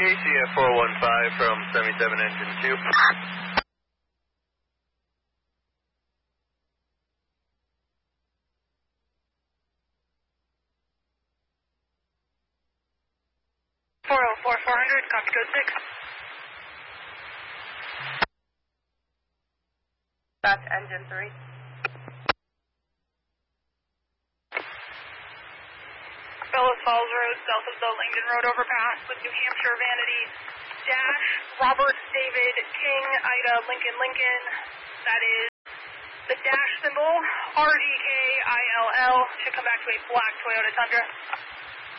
KCF 415 from 77 engine 2. 400, copy code 6. That's engine 3. Bellows Falls Road, south of the Langdon Road overpass with New Hampshire Vanity. Dash, Robert, David, King, Ida, Lincoln, Lincoln. That is the dash symbol, RDKILL. Should come back to a black Toyota Tundra.